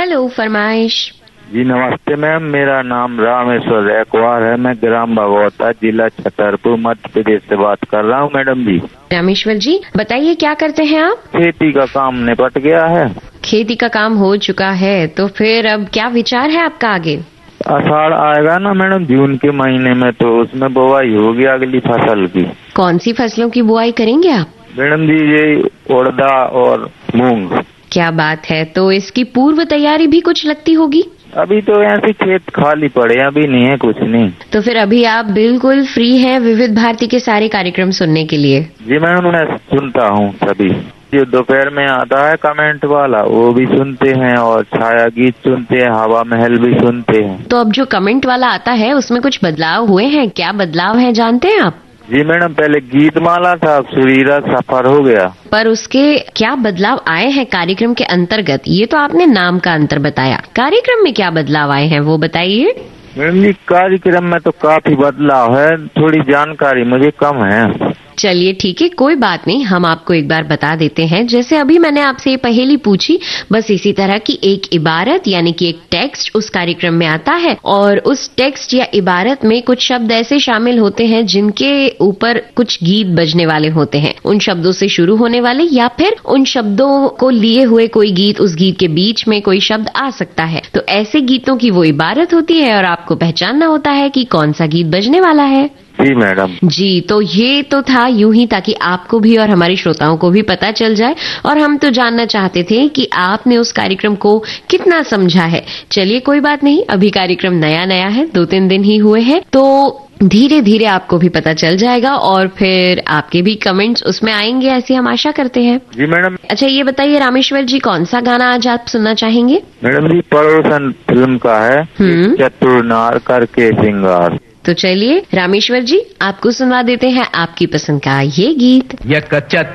Hello, फरमाइश। जी नमस्ते ma'am, मेरा नाम रामेश्वर रैकवार है। मैं ग्राम भगवता, जिला छतरपुर, मध्य प्रदेश से बात कर रहा हूँ मैडम जी। रामेश्वर जी, बताइए क्या करते हैं आप? खेती का काम निपट गया है। खेती का काम हो चुका है, तो फिर अब क्या विचार है आपका आगे? आषाढ़ आएगा ना मैडम, जून के महीने में, तो उसमें बुआई होगी अगली फसल की। कौन सी फसलों की बुआई करेंगे आप? मैडम जी ये उड़दा और मूंग। क्या बात है, तो इसकी पूर्व तैयारी भी कुछ लगती होगी? अभी तो ऐसे खेत खाली पड़े हैं, अभी नहीं है कुछ नहीं। तो फिर अभी आप बिल्कुल फ्री हैं विविध भारती के सारे कार्यक्रम सुनने के लिए? जी मैडम, मैं सुनता हूँ सभी। जो दोपहर में आता है कमेंट वाला वो भी सुनते हैं, और छाया गीत सुनते हैं, हवा महल भी सुनते हैं। तो अब जो कमेंट वाला आता है उसमें कुछ बदलाव हुए हैं? क्या बदलाव है जानते हैं आप? जी मैडम, पहले गीत माला था, अब सुरीला सफर हो गया। पर उसके क्या बदलाव आए हैं कार्यक्रम के अंतर्गत? ये तो आपने नाम का अंतर बताया, कार्यक्रम में क्या बदलाव आए हैं वो बताइए। मैडम जी कार्यक्रम में तो काफी बदलाव है, थोड़ी जानकारी मुझे कम है। चलिए ठीक है, कोई बात नहीं, हम आपको एक बार बता देते हैं। जैसे अभी मैंने आपसे ये पहेली पूछी, बस इसी तरह की एक इबारत यानी कि एक टेक्स्ट उस कार्यक्रम में आता है, और उस टेक्स्ट या इबारत में कुछ शब्द ऐसे शामिल होते हैं जिनके ऊपर कुछ गीत बजने वाले होते हैं। उन शब्दों से शुरू होने वाले या फिर उन शब्दों को लिए हुए कोई गीत, उस गीत के बीच में कोई शब्द आ सकता है। तो ऐसे गीतों की वो इबारत होती है और आपको पहचानना होता है कि कौन सा गीत बजने वाला है। जी मैडम। जी, तो ये तो था यूं ही, ताकि आपको भी और हमारे श्रोताओं को भी पता चल जाए, और हम तो जानना चाहते थे कि आपने उस कार्यक्रम को कितना समझा है। चलिए कोई बात नहीं, अभी कार्यक्रम नया नया है, 2-3 दिन ही हुए हैं, तो धीरे धीरे आपको भी पता चल जाएगा और फिर आपके भी कमेंट्स उसमें आएंगे, ऐसी हम आशा करते हैं। जी मैडम। अच्छा ये बताइए रामेश्वर जी, कौन सा गाना आज आप सुनना चाहेंगे? मैडम जी पड़ोसन फिल्म का है, चतुर नार करके सिंगार। तो चलिए रामेश्वर जी, आपको सुनवा देते हैं आपकी पसंद का ये गीत। यह कच्चा